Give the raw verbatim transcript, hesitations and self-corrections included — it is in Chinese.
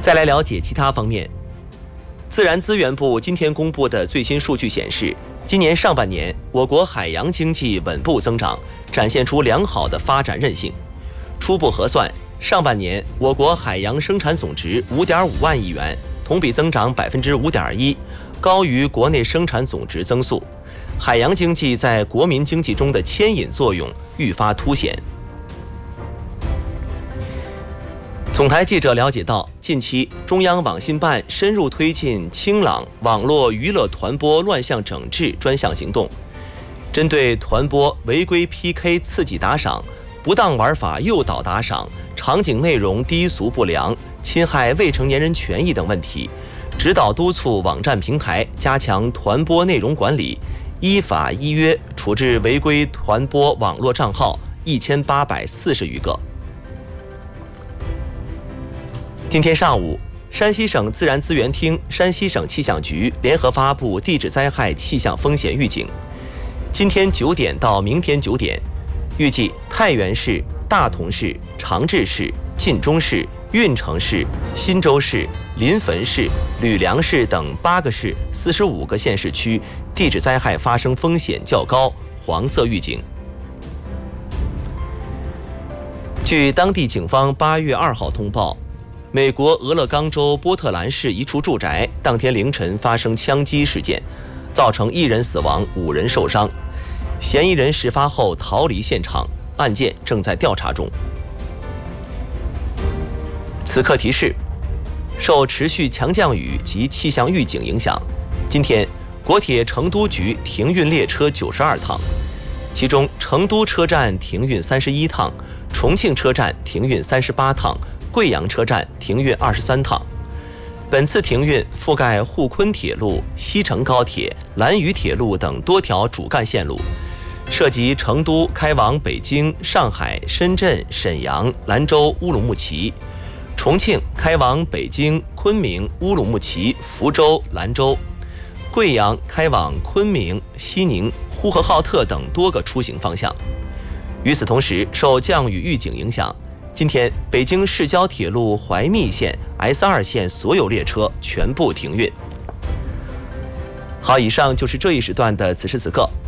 再来了解其他方面。自然资源部今天公布的最新数据显示，今年上半年我国海洋经济稳步增长，展现出良好的发展韧性。初步核算，上半年我国海洋生产总值五点五万亿元，同比增长百分之五点一，高于国内生产总值增速。海洋经济在国民经济中的牵引作用愈发凸显。总台记者了解到，近期中央网信办深入推进清朗网络娱乐团播乱象整治专项行动，针对团播违规 P K 刺激打赏、不当玩法诱导打赏、场景内容低俗不良、侵害未成年人权益等问题，指导督促网站平台加强团播内容管理，依法依约处置违规团播网络账号一千八百四十余个。今天上午，山西省自然资源厅、山西省气象局联合发布地质灾害气象风险预警。今天九点到明天九点，预计太原市、大同市、长治市、晋中市、运城市、忻州市、临汾市、吕梁市等八个市、四十五个县市区地质灾害发生风险较高，黄色预警。据当地警方八月二号通报，美国俄勒冈州波特兰市一处住宅当天凌晨发生枪击事件，造成一人死亡、五人受伤。嫌疑人事发后逃离现场，案件正在调查中。此刻提示：受持续强降雨及气象预警影响，今天国铁成都局停运列车九十二趟，其中成都车站停运三十一趟，重庆车站停运三十八趟，贵阳车站停运二十三趟。本次停运覆盖沪昆铁路、西成高铁、兰渝铁路等多条主干线路，涉及成都开往北京、上海、深圳、沈阳、兰州、乌鲁木齐；重庆开往北京、昆明、乌鲁木齐、福州、兰州；贵阳开往昆明、西宁、呼和浩特等多个出行方向。与此同时，受降雨预警影响，今天北京市郊铁路怀密线、S 二线所有列车全部停运。好，以上就是这一时段的此时此刻。